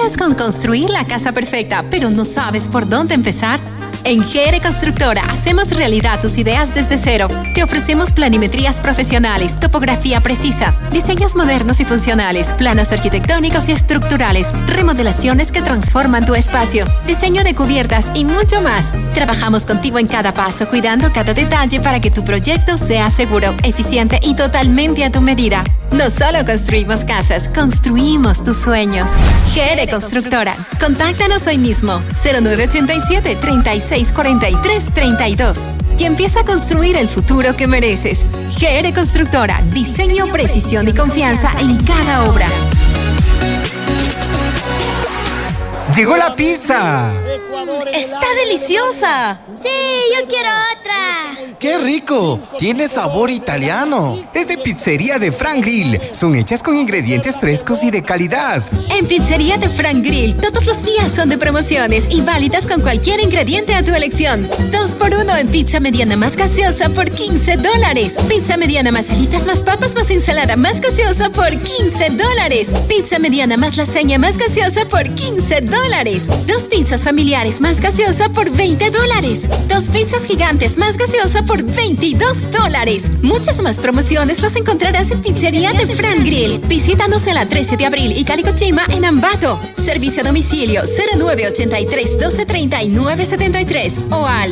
¿Sueñas con construir la casa perfecta, pero no sabes por dónde empezar? En GR Constructora hacemos realidad tus ideas desde cero. Te ofrecemos planimetrías profesionales, topografía precisa, diseños modernos y funcionales, planos arquitectónicos y estructurales, remodelaciones que transforman tu espacio, diseño de cubiertas y mucho más. Trabajamos contigo en cada paso, cuidando cada detalle para que tu proyecto sea seguro, eficiente y totalmente a tu medida. No solo construimos casas, construimos tus sueños. GR Constructora. Contáctanos hoy mismo. 0987-3643-32. Y empieza a construir el futuro que mereces. GR Constructora. Diseño, precisión y confianza en cada obra. ¡Llegó la pizza! ¡Está deliciosa! ¡Sí, yo quiero otra! ¡Qué rico! Tiene sabor italiano. Es de Pizzería de Frank Grill. Son hechas con ingredientes frescos y de calidad. En Pizzería de Frank Grill, todos los días son de promociones y válidas con cualquier ingrediente a tu elección. 2x1 en pizza mediana más gaseosa por $15. Pizza mediana más alitas más papas más ensalada más gaseosa por $15. Pizza mediana más lasaña más gaseosa por $15. 2 pizzas familiares más gaseosa por $20. 2 pizzas gigantes más gaseosa por $22. Muchas más promociones las encontrarás en Pizzería de Frank Grill. Visítanos en la 13 de abril y Calicochima en Ambato. Servicio a domicilio 0983-1239-73 o al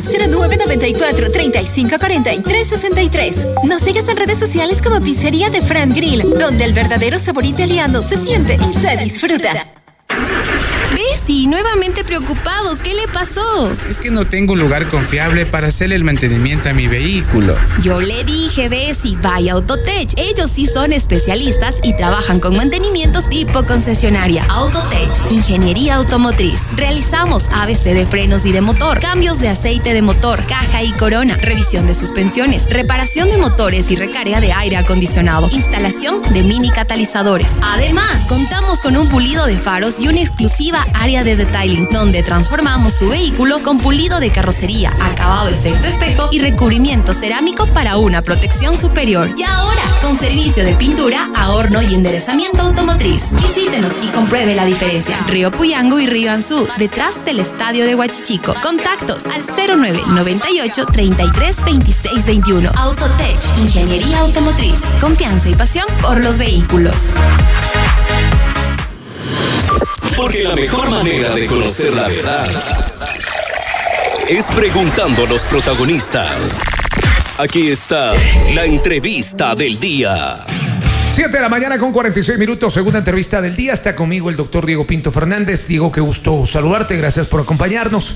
0994-3543-63. Nos sigues en redes sociales como Pizzería de Frank Grill, donde el verdadero sabor italiano se siente y se disfruta. Bessie, nuevamente preocupado. ¿Qué le pasó? Es que no tengo un lugar confiable para hacerle el mantenimiento a mi vehículo. Yo le dije, Bessie, vaya a Autotech. Ellos sí son especialistas y trabajan con mantenimientos tipo concesionaria. Autotech, ingeniería automotriz. Realizamos ABC de frenos y de motor, cambios de aceite de motor, caja y corona, revisión de suspensiones, reparación de motores y recarga de aire acondicionado, instalación de mini catalizadores. Además, contamos con un pulido de faros y una exclusiva área de detailing, donde transformamos su vehículo con pulido de carrocería, acabado efecto espejo y recubrimiento cerámico para una protección superior. Y ahora, con servicio de pintura, ahorro y enderezamiento automotriz. Visítenos y compruebe la diferencia. Río Puyango y Río Anzú, detrás del estadio de Huachichico. Contactos al 0998-332621. Autotech, ingeniería automotriz. Confianza y pasión por los vehículos. Porque la mejor manera de conocer la verdad es preguntando a los protagonistas. Aquí está la entrevista del día. 7 de la mañana con 46 minutos, segunda entrevista del día. Está conmigo el doctor Diego Pinto Fernández. Diego, qué gusto saludarte, gracias por acompañarnos.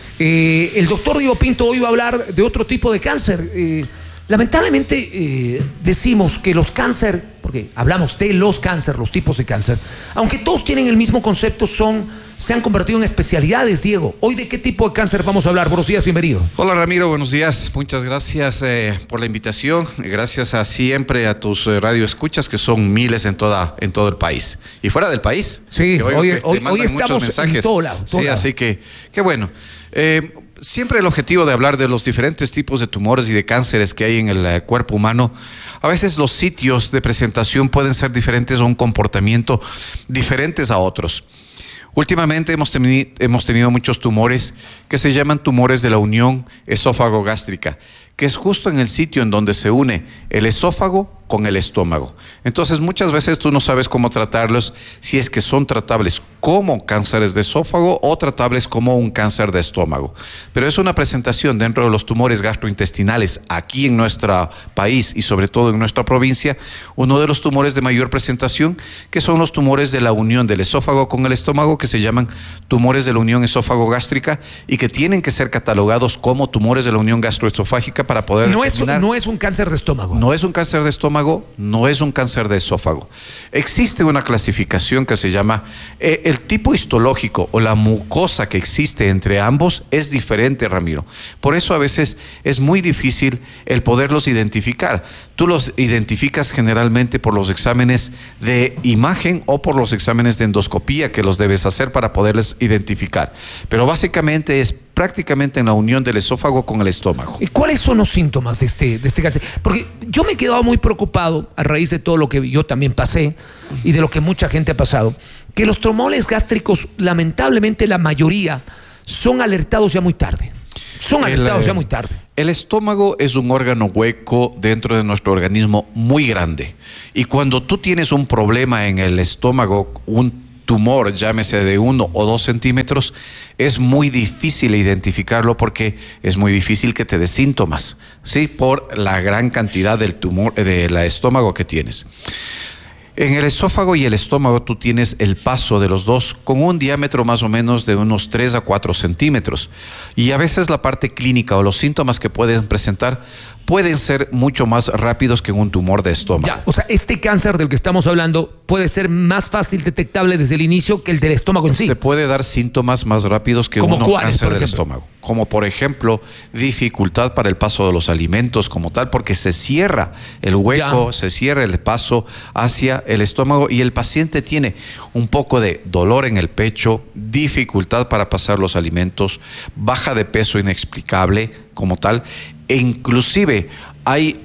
El doctor Diego Pinto hoy va a hablar de otro tipo de cáncer. Lamentablemente decimos que los cáncer, porque hablamos de los cáncer, los tipos de cáncer, aunque todos tienen el mismo concepto, se han convertido en especialidades. Diego, ¿hoy de qué tipo de cáncer vamos a hablar? Buenos días, bienvenido. Hola Ramiro, buenos días, muchas gracias por la invitación, gracias siempre a tus radioescuchas, que son miles en todo el país y fuera del país. Sí, hoy estamos en todo lado. Sí, así que qué bueno. Siempre el objetivo de hablar de los diferentes tipos de tumores y de cánceres que hay en el cuerpo humano, a veces los sitios de presentación pueden ser diferentes o un comportamiento diferentes a otros. Últimamente hemos tenido muchos tumores que se llaman tumores de la unión esófago-gástrica, que es justo en el sitio en donde se une el esófago con el estómago. Entonces muchas veces tú no sabes cómo tratarlos, si es que son tratables como cánceres de esófago o tratables como un cáncer de estómago. Pero es una presentación dentro de los tumores gastrointestinales aquí en nuestro país y sobre todo en nuestra provincia, uno de los tumores de mayor presentación, que son los tumores de la unión del esófago con el estómago, que se llaman tumores de la unión esófago-gástrica y que tienen que ser catalogados como tumores de la unión gastroesofágica para poder determinar. No es un cáncer de estómago. No es un cáncer de estómago, no es un cáncer de esófago. Existe una clasificación que se llama el tipo histológico o la mucosa que existe entre ambos es diferente, Ramiro. Por eso a veces es muy difícil el poderlos identificar. Tú los identificas generalmente por los exámenes de imagen o por los exámenes de endoscopía que los debes hacer para poderles identificar. Pero básicamente es prácticamente en la unión del esófago con el estómago. ¿Y cuáles son los síntomas de este cáncer? Porque yo me he quedado muy preocupado a raíz de todo lo que yo también pasé y de lo que mucha gente ha pasado, que los tumores gástricos, lamentablemente la mayoría, son alertados ya muy tarde. El estómago es un órgano hueco dentro de nuestro organismo muy grande. Y cuando tú tienes un problema en el estómago, un tumor, llámese de 1 o 2 centímetros, es muy difícil identificarlo porque es muy difícil que te dé síntomas, ¿sí? Por la gran cantidad del tumor, del estómago que tienes. En el esófago y el estómago tú tienes el paso de los dos con un diámetro más o menos de unos 3 a 4 centímetros. Y a veces la parte clínica o los síntomas que pueden presentar pueden ser mucho más rápidos que un tumor de estómago. Ya, o sea, este cáncer del que estamos hablando puede ser más fácil detectable desde el inicio que el del estómago en sí. Te puede dar síntomas más rápidos que un cáncer del estómago. Como por ejemplo, dificultad para el paso de los alimentos como tal, porque se cierra el hueco, se cierra el paso hacia el estómago y el paciente tiene un poco de dolor en el pecho, dificultad para pasar los alimentos, baja de peso inexplicable como tal, e inclusive hay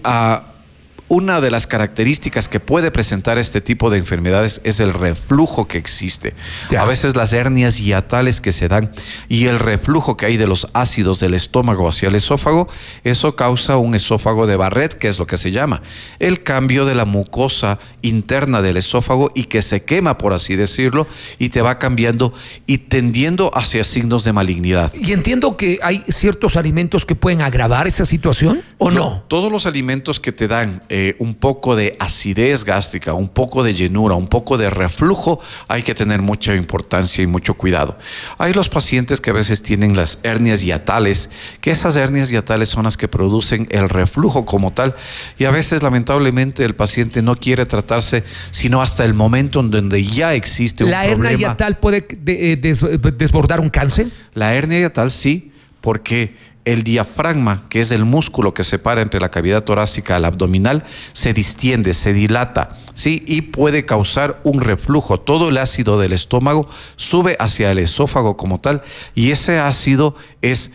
una de las características que puede presentar este tipo de enfermedades es el reflujo que existe. A veces las hernias hiatales que se dan y el reflujo que hay de los ácidos del estómago hacia el esófago, eso causa un esófago de Barrett, que es lo que se llama el cambio de la mucosa interna del esófago y que se quema, por así decirlo, y te va cambiando y tendiendo hacia signos de malignidad. Y entiendo que hay ciertos alimentos que pueden agravar esa situación, ¿o no? Todos los alimentos que te dan un poco de acidez gástrica, un poco de llenura, un poco de reflujo, hay que tener mucha importancia y mucho cuidado. Hay los pacientes que a veces tienen las hernias hiatales, que esas hernias hiatales son las que producen el reflujo como tal, y a veces lamentablemente el paciente no quiere tratarse sino hasta el momento en donde ya existe un problema. ¿La hernia hiatal puede desbordar un cáncer? La hernia hiatal sí, porque el diafragma, que es el músculo que separa entre la cavidad torácica al abdominal, se distiende, se dilata, ¿sí? Y puede causar un reflujo. Todo el ácido del estómago sube hacia el esófago como tal, y ese ácido es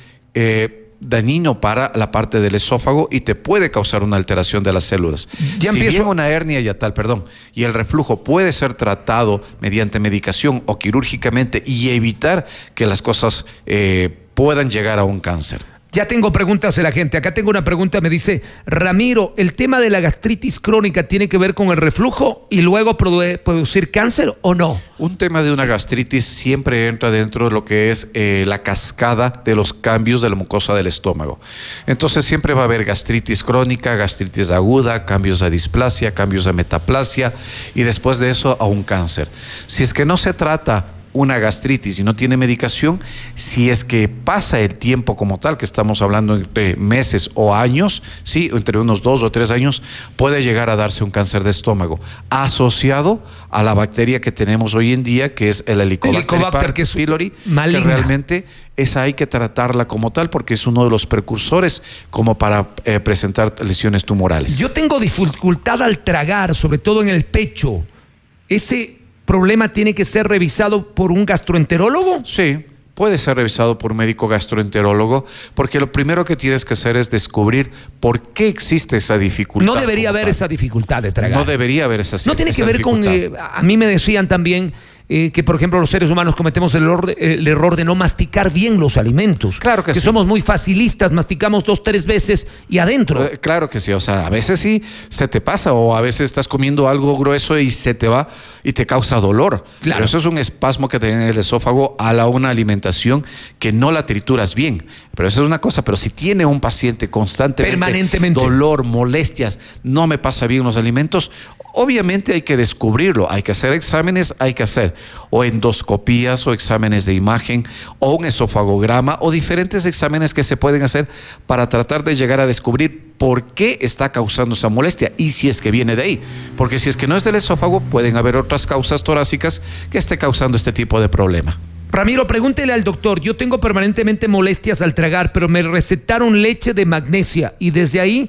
dañino para la parte del esófago y te puede causar una alteración de las células. Si bien una hernia hiatal, y el reflujo puede ser tratado mediante medicación o quirúrgicamente y evitar que las cosas puedan llegar a un cáncer. Ya tengo preguntas de la gente. Acá tengo una pregunta, me dice Ramiro, ¿el tema de la gastritis crónica tiene que ver con el reflujo y luego producir cáncer o no? Un tema de una gastritis siempre entra dentro de lo que es la cascada de los cambios de la mucosa del estómago. Entonces siempre va a haber gastritis crónica, gastritis aguda, cambios a displasia, cambios a metaplasia y después de eso a un cáncer. Si es que no se trata una gastritis y no tiene medicación, si es que pasa el tiempo como tal, que estamos hablando entre meses o años, sí, entre unos 2 o 3 años, puede llegar a darse un cáncer de estómago asociado a la bacteria que tenemos hoy en día, que es el Helicobacter pylori, que realmente esa hay que tratarla como tal porque es uno de los precursores como para presentar lesiones tumorales. Yo tengo dificultad al tragar, sobre todo en el pecho. ¿Ese problema tiene que ser revisado por un gastroenterólogo? Sí, puede ser revisado por un médico gastroenterólogo, porque lo primero que tienes que hacer es descubrir por qué existe esa dificultad. No debería haber esa dificultad de tragar. No debería haber esa dificultad. No tiene que ver con, a mí me decían también que, por ejemplo, los seres humanos cometemos el error de no masticar bien los alimentos. Claro que sí. Somos muy facilistas, masticamos 2 o 3 veces y adentro. Claro que sí, o sea, a veces sí se te pasa, o a veces estás comiendo algo grueso y se te va y te causa dolor. Claro. Pero eso es un espasmo que te da en el esófago a una alimentación que no la trituras bien. Pero eso es una cosa, pero si tiene un paciente permanentemente dolor, molestias, no me pasa bien los alimentos, obviamente hay que descubrirlo, hay que hacer exámenes, hay que hacer o endoscopías o exámenes de imagen o un esofagograma o diferentes exámenes que se pueden hacer para tratar de llegar a descubrir por qué está causando esa molestia y si es que viene de ahí. Porque si es que no es del esófago, pueden haber otras causas torácicas que esté causando este tipo de problema. Ramiro, pregúntele al doctor, yo tengo permanentemente molestias al tragar, pero me recetaron leche de magnesia y desde ahí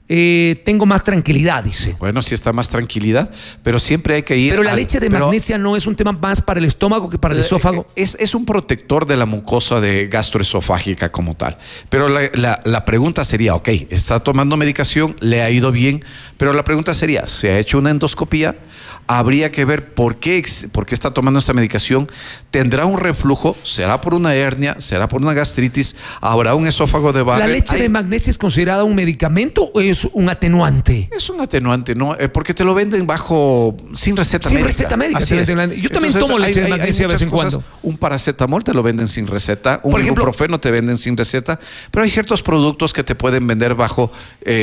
tengo más tranquilidad, dice. Bueno, sí está más tranquilidad, pero siempre hay que ir... Pero la leche de magnesia no es un tema más para el estómago que para el esófago. Es un protector de la mucosa gastroesofágica como tal. Pero la pregunta sería, ok, está tomando medicación, le ha ido bien, pero la pregunta sería, ¿se ha hecho una endoscopía? Habría que ver por qué está tomando esta medicación. ¿Tendrá un reflujo? ¿Será por una hernia? ¿Será por una gastritis? ¿Habrá un esófago de Barrett? ¿La leche de magnesia es considerada un medicamento o es un atenuante? Es un atenuante, ¿no? Porque te lo venden sin receta médica. Sin receta médica. Así es. Yo también tomo leche de magnesia de vez en cuando. Un paracetamol te lo venden sin receta, un ibuprofeno te venden sin receta, pero hay ciertos productos que te pueden vender bajo...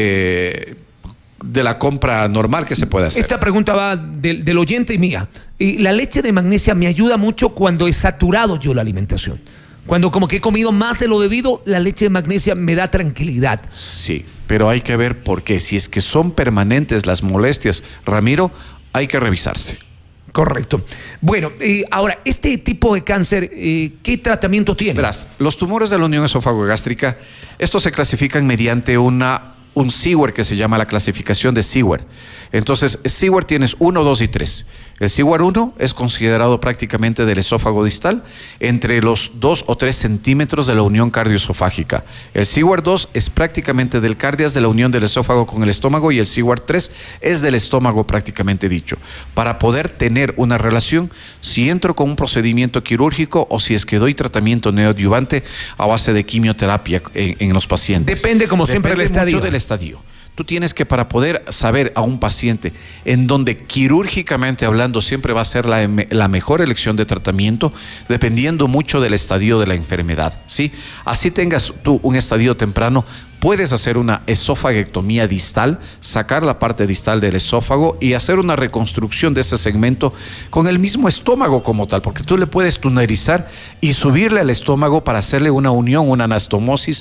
de la compra normal que se puede hacer. Esta pregunta va del oyente y mía. La leche de magnesia me ayuda mucho cuando he saturado yo la alimentación. Cuando como que he comido más de lo debido, la leche de magnesia me da tranquilidad. Sí, pero hay que ver por qué. Si es que son permanentes las molestias, Ramiro, hay que revisarse. Correcto. Bueno, ahora, este tipo de cáncer, ¿qué tratamiento tiene? Verás, los tumores de la unión esófago-gástrica, estos se clasifican mediante un Siewert que se llama la clasificación de Siewert. Entonces, Siewert tienes 1, 2 y 3. El Siewert 1 es considerado prácticamente del esófago distal entre los 2 o 3 centímetros de la unión cardioesofágica. El Siewert 2 es prácticamente del cardias de la unión del esófago con el estómago y el Siewert 3 es del estómago prácticamente dicho. Para poder tener una relación, si entro con un procedimiento quirúrgico o si es que doy tratamiento neoadyuvante a base de quimioterapia en los pacientes. Depende como siempre del estadio. Mucho del estadio. Tú tienes que, para poder saber a un paciente en donde quirúrgicamente hablando siempre va a ser la mejor elección de tratamiento, dependiendo mucho del estadio de la enfermedad, ¿sí? Así tengas tú un estadio temprano, puedes hacer una esofagectomía distal, sacar la parte distal del esófago y hacer una reconstrucción de ese segmento con el mismo estómago como tal, porque tú le puedes tunerizar y subirle al estómago para hacerle una unión, una anastomosis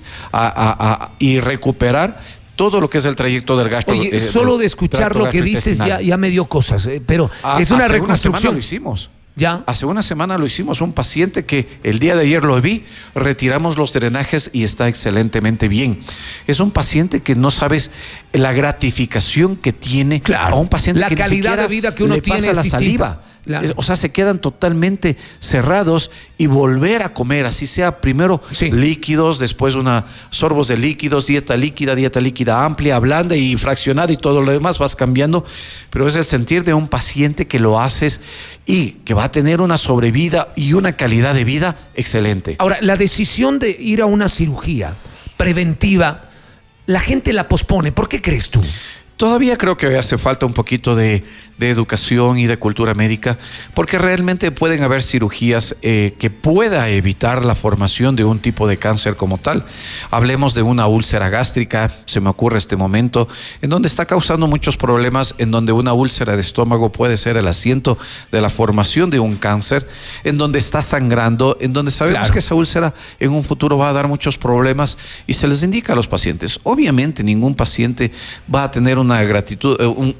y recuperar todo lo que es el trayecto del gastro. Oye, solo de escuchar lo que dices ya me dio cosas, pero es una reconstrucción. Hace una semana lo hicimos. ¿Ya? Hace una semana lo hicimos. Un paciente que el día de ayer lo vi, retiramos los drenajes y está excelentemente bien. Es un paciente que no sabes la gratificación que tiene. Claro. A un paciente la que calidad de vida que uno tiene pasa es la distinta. saliva. Claro. O sea, se quedan totalmente cerrados y volver a comer, así sea primero líquidos, después sorbos de líquidos, dieta líquida amplia, blanda y fraccionada y todo lo demás vas cambiando, pero es el sentir de un paciente que lo haces y que va a tener una sobrevida y una calidad de vida excelente. Ahora, la decisión de ir a una cirugía preventiva, la gente la pospone. ¿Por qué crees tú? Todavía creo que hace falta un poquito de educación y de cultura médica, porque realmente pueden haber cirugías que pueda evitar la formación de un tipo de cáncer como tal. Hablemos de una úlcera gástrica, se me ocurre este momento, en donde está causando muchos problemas, en donde una úlcera de estómago puede ser el asiento de la formación de un cáncer, en donde está sangrando, en donde sabemos que esa úlcera en un futuro va a dar muchos problemas y se les indica a los pacientes. Obviamente ningún paciente va a tener una gratitud,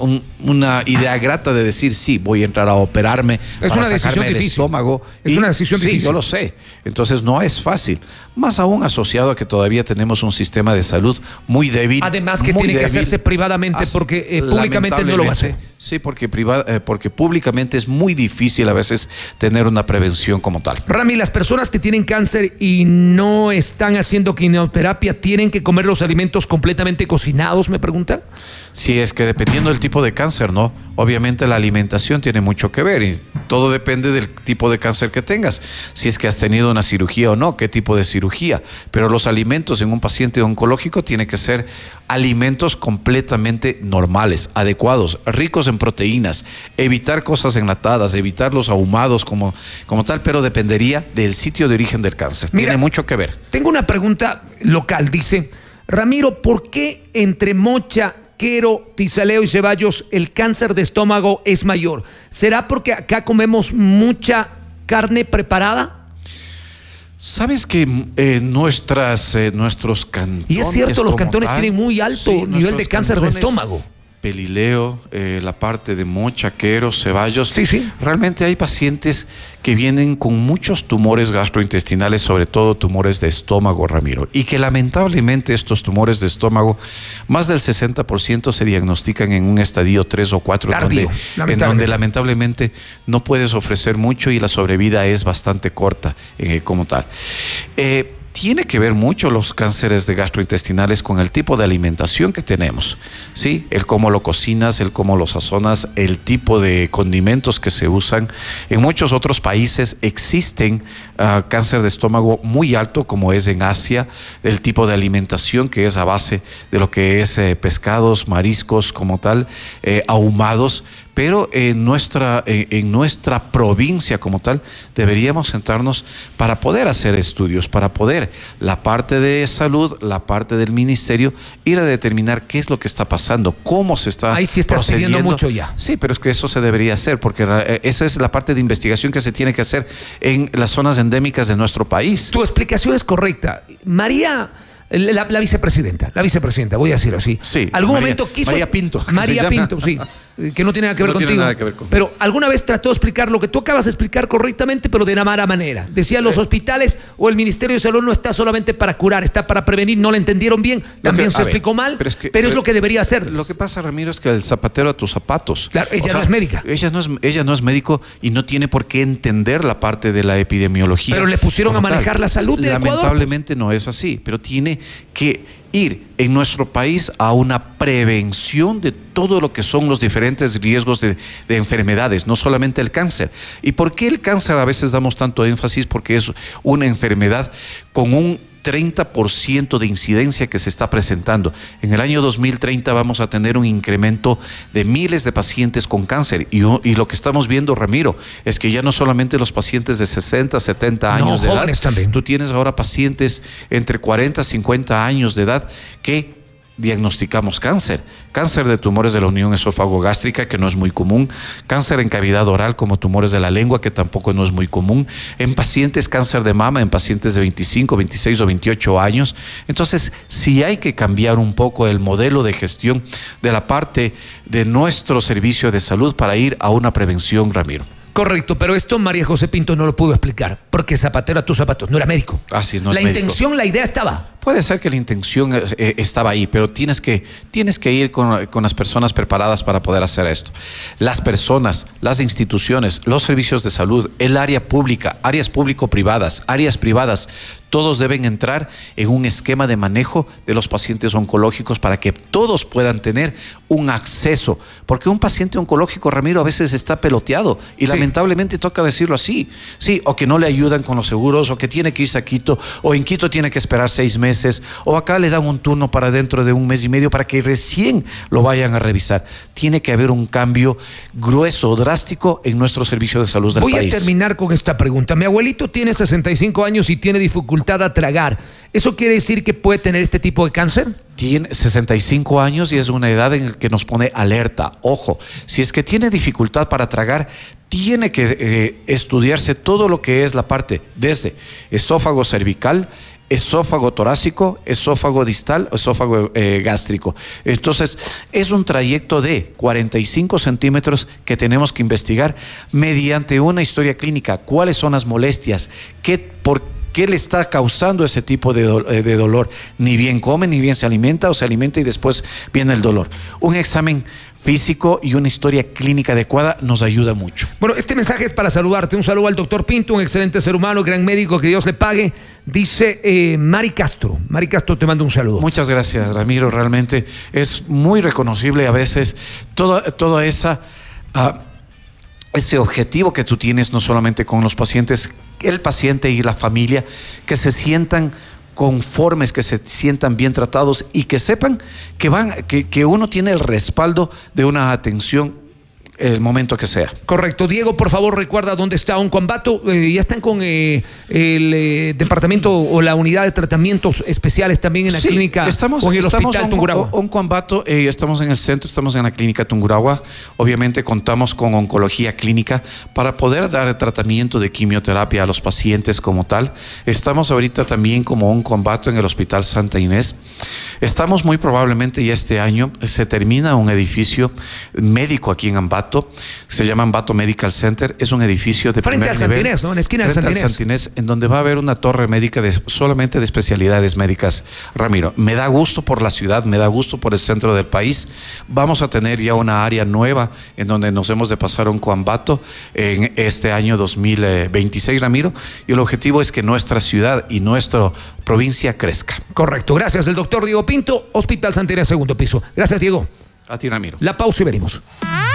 una idea grata de decir, sí, voy a entrar a operarme es para una decisión sacarme el difícil. estómago. Es una decisión difícil. Sí, yo lo sé. Entonces no es fácil. Más aún asociado a que todavía tenemos un sistema de salud muy débil. Además que tiene que hacerse privadamente porque públicamente no lo va a hacer. Sí, porque públicamente es muy difícil a veces tener una prevención como tal. Rami, las personas que tienen cáncer y no están haciendo quimioterapia, ¿tienen que comer los alimentos completamente cocinados, me preguntan? Sí, es que dependiendo del tipo de cáncer, ¿no? Obviamente la alimentación tiene mucho que ver y todo depende del tipo de cáncer que tengas. Si es que has tenido una cirugía o no, qué tipo de cirugía. Pero los alimentos en un paciente oncológico tienen que ser alimentos completamente normales, adecuados, ricos en proteínas, evitar cosas enlatadas, evitar los ahumados como tal, pero dependería del sitio de origen del cáncer. Mira, tiene mucho que ver. Tengo una pregunta local, dice, Ramiro, ¿por qué entre Mocha, Quero, Tizaleo y Ceballos el cáncer de estómago es mayor? ¿Será porque acá comemos mucha carne preparada? ¿Sabes que nuestros cantones... Y es cierto, los cantones tienen muy alto nivel de cáncer de estómago. Pelileo, la parte de Mocha, Quero, Ceballos. Sí. Realmente hay pacientes que vienen con muchos tumores gastrointestinales, sobre todo tumores de estómago, Ramiro, y que lamentablemente estos tumores de estómago, más del 60% se diagnostican en un estadio 3 o 4, tardío, en donde lamentablemente no puedes ofrecer mucho y la sobrevida es bastante corta como tal. Tiene que ver mucho los cánceres de gastrointestinales con el tipo de alimentación que tenemos, ¿sí? El cómo lo cocinas, el cómo lo sazonas, el tipo de condimentos que se usan. En muchos otros países existen cáncer de estómago muy alto, como es en Asia, el tipo de alimentación que es a base de lo que es pescados, mariscos como tal, ahumados. Pero en nuestra provincia como tal deberíamos sentarnos para poder hacer estudios, para poder la parte de salud, la parte del ministerio, ir a determinar qué es lo que está pasando, cómo se está ahí sí estás procediendo. pidiendo mucho ya. Sí, pero es que eso se debería hacer, porque esa es la parte de investigación que se tiene que hacer en las zonas endémicas de nuestro país. Tu explicación es correcta. María... La vicepresidenta, voy a decir así. Sí, algún momento quiso. María Pinto. María Pinto, sí. Que no tiene nada que ver contigo. Nada que ver conmigo. Pero alguna vez trató de explicar lo que tú acabas de explicar correctamente, pero de una mala manera. Decía, los hospitales o el Ministerio de Salud no está solamente para curar, está para prevenir. No lo entendieron bien, también se explicó mal, pero es lo que debería hacer. Lo que pasa, Ramiro, es que el zapatero a tus zapatos. Claro, ella no es médica. Ella no es médico y no tiene por qué entender la parte de la epidemiología. Pero le pusieron a manejar la salud del Ecuador. Lamentablemente no es así, pero tiene que ir en nuestro país a una prevención de todo lo que son los diferentes riesgos de enfermedades, no solamente el cáncer. ¿Y por qué el cáncer a veces damos tanto énfasis? Porque es una enfermedad con un 30% de incidencia que se está presentando. En el año 2030 vamos a tener un incremento de miles de pacientes con cáncer y lo que estamos viendo, Ramiro, es que ya no solamente los pacientes de 60, 70 años de edad, también. Tú tienes ahora pacientes entre 40, 50 años de edad que diagnosticamos cáncer de tumores de la unión esófago-gástrica, que no es muy común, cáncer en cavidad oral como tumores de la lengua, que tampoco no es muy común, en pacientes cáncer de mama, en pacientes de 25, 26 o 28 años. Entonces, sí hay que cambiar un poco el modelo de gestión de la parte de nuestro servicio de salud para ir a una prevención, Ramiro. Correcto, pero esto María José Pinto no lo pudo explicar, porque zapatero a tus zapatos, no era médico. Así no es la médico. Intención, la idea estaba. Puede ser que la intención estaba ahí, pero tienes que ir con las personas preparadas para poder hacer esto. Las personas, las instituciones, los servicios de salud, el área pública, áreas público-privadas, áreas privadas, todos deben entrar en un esquema de manejo de los pacientes oncológicos para que todos puedan tener un acceso. Porque un paciente oncológico, Ramiro, a veces está peloteado y lamentablemente toca decirlo así. Sí, o que no le ayudan con los seguros, o que tiene que irse a Quito, o en Quito tiene que esperar 6 meses, o acá le dan un turno para dentro de 1 mes y medio para que recién lo vayan a revisar. Tiene que haber un cambio grueso, drástico en nuestro servicio de salud del país. Voy a terminar con esta pregunta. Mi abuelito tiene 65 años y tiene dificultad a tragar. ¿Eso quiere decir que puede tener este tipo de cáncer? Tiene 65 años y es una edad en la que nos pone alerta. Ojo, si es que tiene dificultad para tragar, tiene que estudiarse todo lo que es la parte desde esófago cervical, esófago torácico, esófago distal, esófago gástrico. Entonces, es un trayecto de 45 centímetros que tenemos que investigar mediante una historia clínica. ¿Cuáles son las molestias? ¿Por qué le está causando ese tipo de dolor? Ni bien come, ni bien se alimenta, o se alimenta y después viene el dolor. Un examen físico y una historia clínica adecuada nos ayuda mucho. Bueno, este mensaje es para saludarte. Un saludo al doctor Pinto, un excelente ser humano, gran médico, que Dios le pague. Dice Mari Castro. Mari Castro te manda un saludo. Muchas gracias, Ramiro. Realmente es muy reconocible a veces toda esa ese objetivo que tú tienes, no solamente con los pacientes, el paciente y la familia, que se sientan conformes, que se sientan bien tratados y que sepan que uno tiene el respaldo de una atención el momento que sea. Correcto. Diego, por favor, recuerda dónde está Oncoambato. Ya están con el departamento o la unidad de tratamientos especiales también en la clínica o en el hospital Tungurahua. Oncoambato, estamos en el centro, estamos en la clínica Tungurahua. Obviamente contamos con oncología clínica para poder dar tratamiento de quimioterapia a los pacientes como tal. Estamos ahorita también como Oncoambato en el Hospital Santa Inés. Estamos muy probablemente ya este año, se termina un edificio médico aquí en Ambato, se llama Ambato Medical Center, es un edificio de frente al Santa Inés, ¿no? En la esquina del Santa Inés, en donde va a haber una torre médica solamente de especialidades médicas, Ramiro. Me da gusto por la ciudad, me da gusto por el centro del país. Vamos a tener ya una área nueva en donde nos hemos de pasar a Oncoambato en este año 2026, Ramiro, y el objetivo es que nuestra ciudad y nuestra provincia crezca. Correcto. Gracias, el doctor Diego Pinto, Hospital Santa Inés, segundo piso. Gracias, Diego. A ti, Ramiro. La pausa y venimos.